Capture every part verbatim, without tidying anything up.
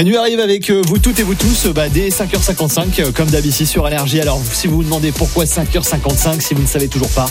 Manu arrive avec vous toutes et vous tous bah, dès cinq heures cinquante-cinq comme d'hab ici sur Énergie. Alors si vous vous demandez pourquoi cinq heures cinquante-cinq, si vous ne savez toujours pas,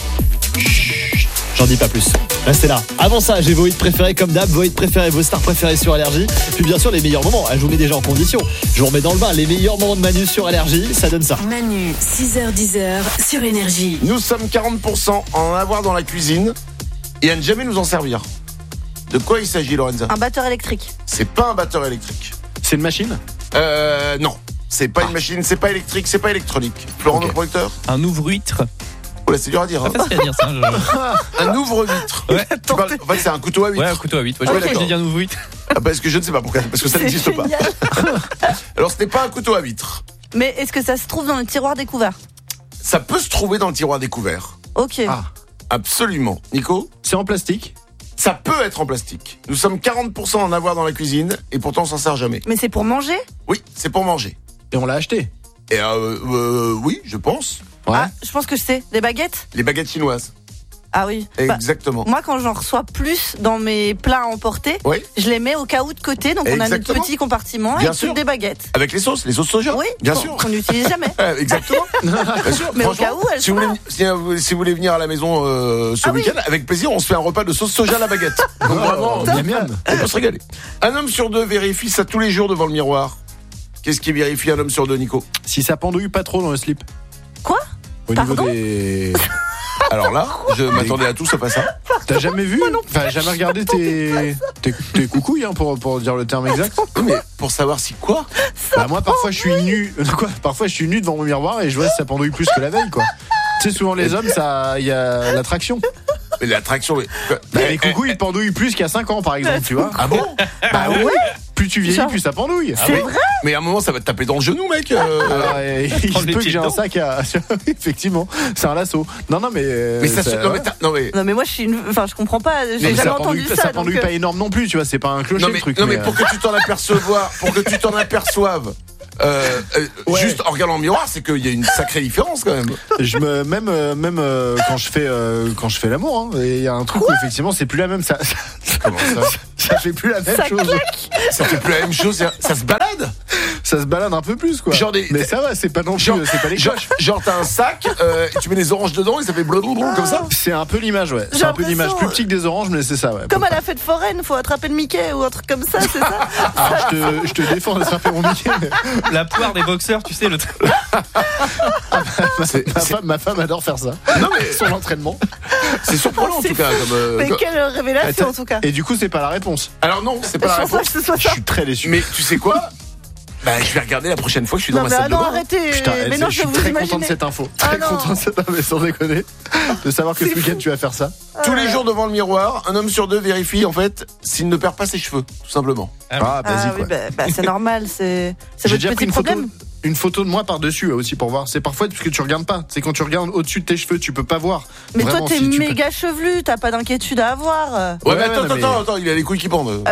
chut, j'en dis pas plus. Restez là. Avant ça, j'ai vos hits préférés comme d'hab, vos hits préférés, vos stars préférées sur Énergie. Puis bien sûr les meilleurs moments, je vous mets déjà en condition. Je vous remets dans le bain les meilleurs moments de Manu sur Énergie, ça donne ça. Manu, six heures dix sur Énergie. Nous sommes quarante pour cent à en avoir dans la cuisine et à ne jamais nous en servir. De quoi il s'agit, Lorenza? Un batteur électrique. C'est pas un batteur électrique. C'est une machine? Euh, non. C'est pas ah. une machine, c'est pas électrique, c'est pas électronique. Florent, okay. Notre producteur? Un ouvre-huître. Oh là, c'est dur à dire. C'est hein. facile à dire ça. Je... un ouvre-huître. Ouais. Parles... En fait, c'est un couteau à huître. Ouais, un couteau à huître. Ouais, okay, j'ai dit un ouvre-huître. Ah, parce que je ne sais pas pourquoi, parce que ça n'existe pas. Alors, ce n'est pas un couteau à huître. Mais est-ce que ça se trouve dans le tiroir découvert? Ça peut se trouver dans le tiroir découvert. Ok. Ah, absolument. Nico? C'est en plastique? Ça peut être en plastique. Nous sommes quarante pour cent à en avoir dans la cuisine et pourtant on s'en sert jamais. Mais c'est pour manger? Oui, c'est pour manger. Et on l'a acheté? Et euh, euh, oui, je pense. Ouais. Ah, je pense que je sais. Les baguettes? Les baguettes chinoises. Ah oui. Exactement. Bah, moi, quand j'en reçois plus dans mes plats à emporter, oui. je les mets au cas où de côté. Donc, Exactement. On a notre petit compartiment Bien avec sûr. toutes des baguettes. Avec les sauces, les sauces soja. Oui, bien qu'on, sûr. Qu'on n'utilise jamais. Exactement. Bien sûr. Mais au cas où, elles si, vous voulez, si, si vous voulez venir à la maison euh, ce ah week-end, oui. avec plaisir, on se fait un repas de sauce soja à la baguette. Donc, vraiment, on, bien. on peut se régaler. Un homme sur deux vérifie ça tous les jours devant le miroir. Qu'est-ce qui vérifie un homme sur deux, Nico? Si ça pendouille pas trop dans le slip. Quoi? Au Pardon niveau des... Alors là, je m'attendais à tout sauf à ça. T'as jamais vu? Enfin, jamais regardé tes, tes, tes coucouilles, hein, pour, pour dire le terme exact. Oui, mais pour savoir si quoi? Bah, moi, parfois, je suis nu. Quoi? Parfois, je suis nu devant mon miroir et je vois si ça pendouille plus que la veille, quoi. Tu sais, souvent, les hommes, ça, il y a l'attraction. Mais l'attraction, mais... Bah, les coucouilles pendouillent plus qu'à cinq ans, par exemple, tu vois. Ah bon? Bah oui. Plus tu vieillis, plus ça pendouille. C'est ah oui. vrai? Mais à un moment, ça va te taper dans le genou, mec. Euh... Alors, euh, il se peut que j'ai un sac à... Effectivement, c'est un lasso. Non, non, mais... Euh, mais ça, ça... Non, mais, non, mais... non, mais moi, je suis une... Enfin, je comprends pas. J'ai non, jamais entendu ça. Ça pendouille donc... pas énorme non plus, tu vois. C'est pas un clocher, non, mais, le truc. Non, mais, mais pour que tu t'en apercevoies, pour que tu t'en aperçoives... Euh, euh, ouais. Juste en regardant le miroir, c'est qu'il y a une sacrée différence quand même. Je me même euh, même euh, quand je fais euh, quand je fais l'amour, il hein, y a un truc Quoi où effectivement c'est plus la même. Ça, ça, Comment ça, ça fait plus la même ça chose. Claque. Ça fait plus la même chose. Ça, ça se balade. Ça se balade un peu plus quoi. Genre des, mais ça va, c'est pas non plus. Genre, c'est pas les genre, genre t'as un sac, euh, tu mets des oranges dedans et ça fait blablabla ah. comme ça. C'est un peu l'image, ouais. C'est un peu l'image plus petite que des oranges, mais c'est ça, ouais. Comme à la fête foraine, faut attraper le Mickey ou un truc comme ça, c'est ça. Alors, je te je te défends d'attraper mon Mickey. Mais... La poire des boxeurs, tu sais le. ah, ma, c'est, ma, c'est... Femme, ma femme adore faire ça. Non mais son entraînement. C'est surprenant en tout cas. Comme, euh, mais comme... quelle révélation en tout cas. Et du coup, c'est pas la réponse. Alors non, c'est pas la réponse. Je, je suis très déçu. Mais tu sais quoi? Bah, je vais regarder la prochaine fois que je suis dans non, ma mais salle ah de non, bain. arrêtez. Putain, mais non, je suis je très vous content de cette info. Ah très non. content de cette info, mais sans déconner. De savoir que c'est ce week-end fou. tu vas faire ça. Tous les jours devant le miroir, un homme sur deux vérifie en fait s'il ne perd pas ses cheveux, tout simplement. Ah, vas-y ah quoi. Oui, bah, bah, c'est normal, c'est. C'est J'ai votre déjà petit pris une problème. photo. Une photo de moi par-dessus aussi pour voir. C'est parfois parce que tu regardes pas. C'est quand tu regardes au-dessus de tes cheveux, tu peux pas voir. Mais Vraiment, toi, t'es si méga peux... chevelu, t'as pas d'inquiétude à avoir. Ouais, ouais mais attends, attends, mais... attends, attends, il a les couilles qui pendent.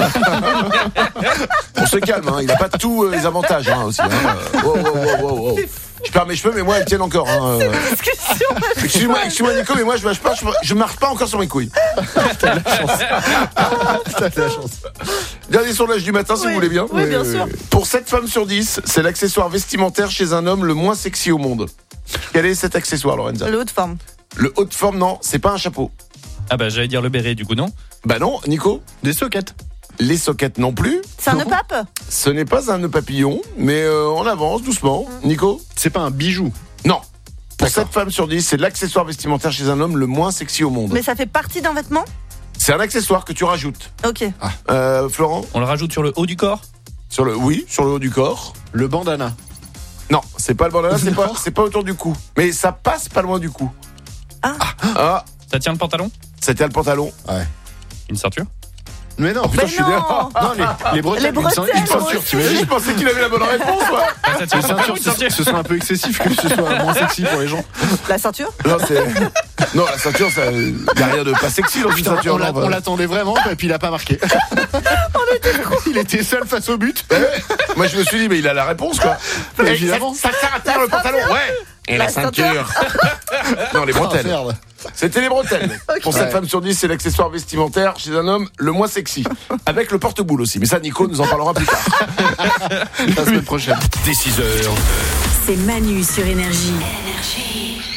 On se calme, hein. Il a pas tous euh, les avantages hein, aussi. Hein. Wow, wow, wow, wow, wow. Je perds mes cheveux, mais moi, elles tiennent encore. Hein. Excuse-moi, excuse-moi, Nico, mais moi, je marche pas, je, je marche pas encore sur mes couilles. T'as de la chance. T'as de la chance. Dernier sondage du matin, si oui, vous voulez bien. Oui, bien sûr. Pour sept femmes sur dix, c'est l'accessoire vestimentaire chez un homme le moins sexy au monde. Quel est cet accessoire, Lorenza? Le haut de forme. Le haut de forme, non, c'est pas un chapeau. Ah bah, j'allais dire le béret, du coup, non? Bah non, Nico. Des sockets. Les sockets non plus. C'est un nœud pape? Ce n'est pas un nœud papillon, mais euh, on avance doucement. Nico? C'est pas un bijou? Non. Pour sept femmes sur dix, c'est l'accessoire vestimentaire chez un homme le moins sexy au monde. Mais ça fait partie d'un vêtement? C'est un accessoire que tu rajoutes. Ok. Ah. Euh, Florent? On le rajoute sur le haut du corps? Sur le, oui, sur le haut du corps. Le bandana? Non, c'est pas le bandana, c'est pas, c'est pas autour du cou. Mais ça passe pas loin du cou. Ah. Ah. Ça tient le pantalon? Ça tient le pantalon. Ouais. Une ceinture? Mais non, putain, mais je suis non. derrière. Non, les, les bretelles, les bretelles, une ceinture, tu imagines? Je pensais qu'il avait la bonne réponse, ouais. Ah, ça tient les ceintures, ce, ce serait un peu excessif que ce soit moins sexy pour les gens. La ceinture? Non, c'est... non, la ceinture, ça, y a rien de pas sexy dans une Putain, ceinture. On, l'a, on l'attendait vraiment, et puis il a pas marqué. On était il était seul face au but. Ouais, moi, je me suis dit, mais il a la réponse, quoi. Mais évidemment. Ça, ça sert à tenir le pantalon, ouais. Et la, la ceinture. Non, les bretelles. Oh, C'était les bretelles. Okay. Pour sept Ouais. femmes sur dix, c'est l'accessoire vestimentaire chez un homme le moins sexy. Avec le porte-boule aussi. Mais ça, Nico nous en parlera plus tard. La semaine prochaine. Dès six heures. C'est Manu sur Énergie. Énergie.